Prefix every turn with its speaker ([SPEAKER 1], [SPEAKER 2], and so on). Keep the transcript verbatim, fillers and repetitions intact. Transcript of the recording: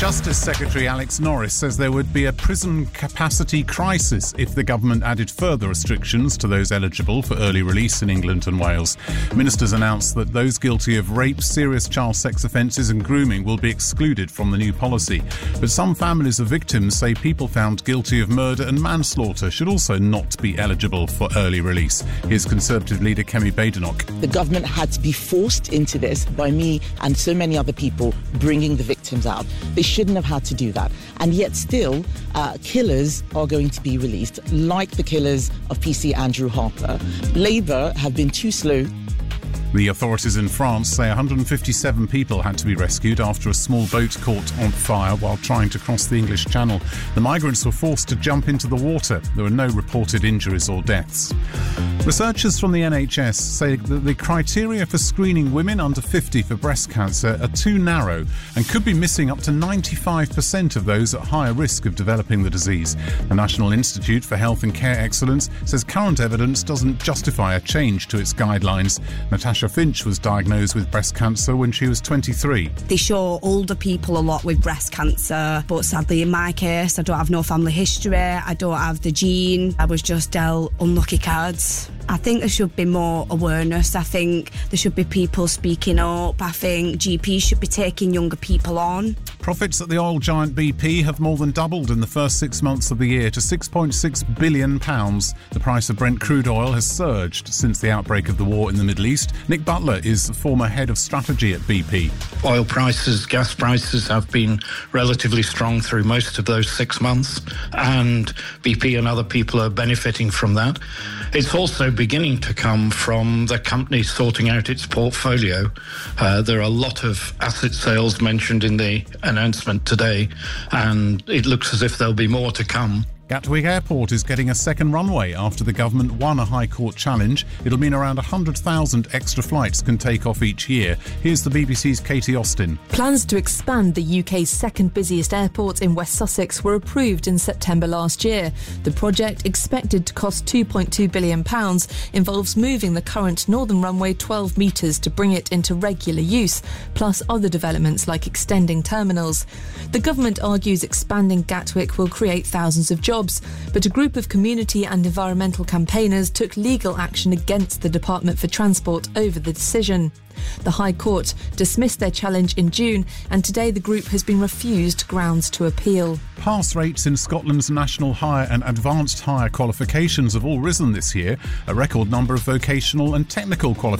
[SPEAKER 1] Justice Secretary Alex Norris says there would be a prison capacity crisis if the government added further restrictions to those eligible for early release in England and Wales. Ministers announced that those guilty of rape, serious child sex offences and grooming will be excluded from the new policy. But some families of victims say people found guilty of murder and manslaughter should also not be eligible for early release. Here's Conservative leader Kemi Badenoch.
[SPEAKER 2] The government had to be forced into this by me and so many other people bringing the victims out. They shouldn't have had to do that. And yet still, uh, killers are going to be released, like the killers of P C Andrew Harper. Labour have been too slow.
[SPEAKER 1] The authorities in France say one hundred fifty-seven people had to be rescued after a small boat caught on fire while trying to cross the English Channel. The migrants were forced to jump into the water. There were no reported injuries or deaths. Researchers from the N H S say that the criteria for screening women under fifty for breast cancer are too narrow and could be missing up to ninety-five percent of those at higher risk of developing the disease. The National Institute for Health and Care Excellence says current evidence doesn't justify a change to its guidelines. Natasha Finch was diagnosed with breast cancer when she was twenty-three.
[SPEAKER 3] They show older people a lot with breast cancer, but sadly in my case I don't have no family history, I don't have the gene, I was just dealt unlucky cards. I think there should be more awareness. I think there should be people speaking up. I think G Ps should be taking younger people on.
[SPEAKER 1] Profits at the oil giant B P have more than doubled in the first six months of the year to six point six billion pounds. The price of Brent crude oil has surged since the outbreak of the war in the Middle East. Nick Butler is former head of strategy at B P.
[SPEAKER 4] Oil prices, gas prices have been relatively strong through most of those six months, and B P and other people are benefiting from that. It's also beginning to come from the company sorting out its portfolio. Uh, there are a lot of asset sales mentioned in the announcement today, and it looks as if there'll be more to come.
[SPEAKER 1] Gatwick Airport is getting a second runway after the government won a High Court challenge. It'll mean around one hundred thousand extra flights can take off each year. Here's the B B C's Katie Austin.
[SPEAKER 5] Plans to expand the U K's second busiest airport in West Sussex were approved in September last year. The project, expected to cost two point two billion pounds, involves moving the current northern runway twelve metres to bring it into regular use, plus other developments like extending terminals. The government argues expanding Gatwick will create thousands of jobs. Jobs, but a group of community and environmental campaigners took legal action against the Department for Transport over the decision. The High Court dismissed their challenge in June, and today the group has been refused grounds to appeal.
[SPEAKER 1] Pass rates in Scotland's national higher and advanced higher qualifications have all risen this year. A record number of vocational and technical qualifications